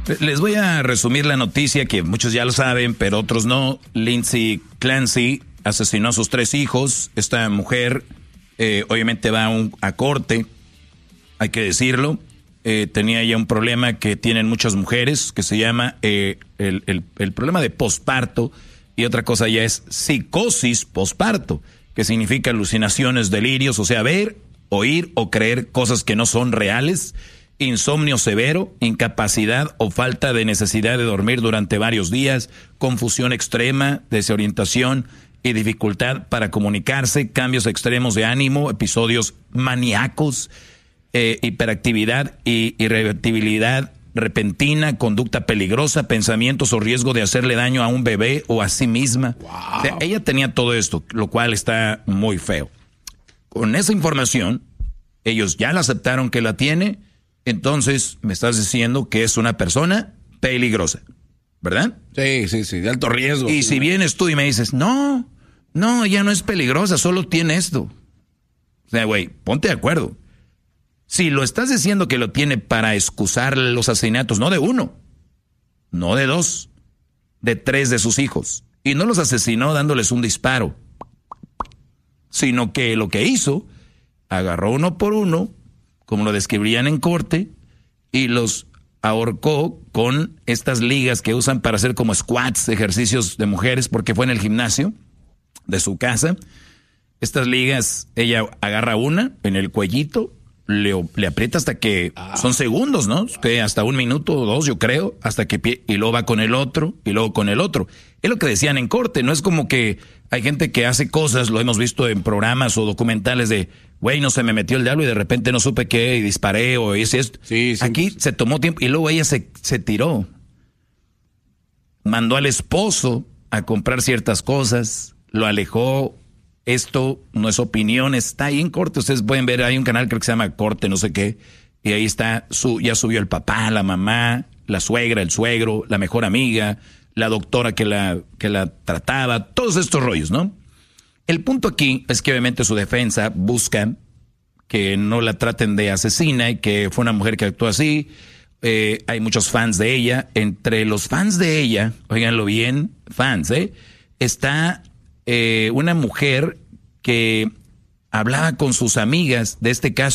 Les voy a resumir la noticia que muchos ya lo saben, pero otros no. Lindsay Clancy asesinó a sus 3 hijos. Esta mujer obviamente va a corte, hay que decirlo. Tenía ya un problema que tienen muchas mujeres, que se llama el problema de posparto. Y otra cosa ya es psicosis posparto, que significa alucinaciones, delirios, o sea, ver, oír o creer cosas que no son reales. Insomnio severo, incapacidad o falta de necesidad de dormir durante varios días, confusión extrema, desorientación y dificultad para comunicarse, cambios extremos de ánimo, episodios maníacos, hiperactividad y irritabilidad repentina, conducta peligrosa, pensamientos o riesgo de hacerle daño a un bebé o a sí misma. Wow. O sea, ella tenía todo esto, lo cual está muy feo. Con esa información, ellos ya la aceptaron que la tiene. Entonces, me estás diciendo que es una persona peligrosa, ¿verdad? Sí, de alto riesgo. Y si vienes tú y me dices, no, ella no es peligrosa, solo tiene esto. O sea, güey, ponte de acuerdo. Si lo estás diciendo que lo tiene para excusar los asesinatos, no de 1, no de 2, de 3 de sus hijos. Y no los asesinó dándoles un disparo, sino que lo que hizo, agarró uno por uno, como lo describirían en corte, y los ahorcó con estas ligas que usan para hacer como squats, ejercicios de mujeres, porque fue en el gimnasio de su casa. Estas ligas, ella agarra una en el cuellito, le aprieta hasta que son segundos, ¿no? Que hasta 1 minuto o 2, yo creo, hasta que y luego va con el otro, y luego con el otro. Es lo que decían en corte, no es como que hay gente que hace cosas, lo hemos visto en programas o documentales de, güey, no se me metió el diablo y de repente no supe qué, y disparé o hice esto. Sí. Aquí se tomó tiempo y luego ella se tiró. Mandó al esposo a comprar ciertas cosas, lo alejó. Esto no es opinión, está ahí en corte. Ustedes pueden ver, hay un canal creo que se llama Corte, no sé qué, y ahí está, ya subió el papá, la mamá, la suegra, el suegro, la mejor amiga, la doctora que la trataba, todos estos rollos, ¿no? El punto aquí es que obviamente su defensa busca que no la traten de asesina y que fue una mujer que actuó así. Hay muchos fans de ella. Entre los fans de ella, óiganlo bien, fans, está una mujer que hablaba con sus amigas de este caso.